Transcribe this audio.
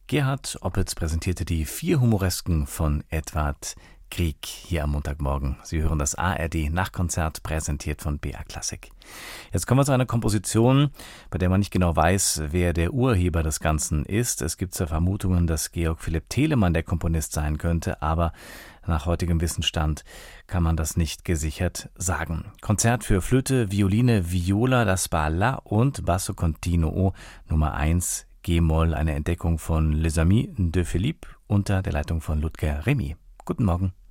Gerhard Opitz präsentierte die 4 Humoresken von Edvard Grieg hier am Montagmorgen. Sie hören das ARD-Nachtkonzert, präsentiert von BR Classic. Jetzt kommen wir zu einer Komposition, bei der man nicht genau weiß, wer der Urheber des Ganzen ist. Es gibt zwar Vermutungen, dass Georg Philipp Telemann der Komponist sein könnte, aber nach heutigem Wissensstand kann man das nicht gesichert sagen. Konzert für Flöte, Violine, Viola, das Bala und Basso Continuo Nummer 1 G-Moll, eine Entdeckung von Les Amis de Philippe unter der Leitung von Ludger Remy. Guten Morgen.